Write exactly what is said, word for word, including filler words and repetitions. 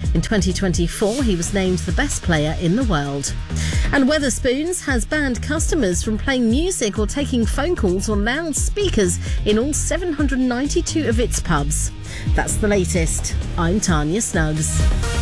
In twenty twenty-four, he was named the best player in the world. And Wetherspoons has banned customers from playing music or taking phone calls on loudspeakers in all seven hundred ninety-two of its pubs. That's the latest. I'm Tanya Snuggs.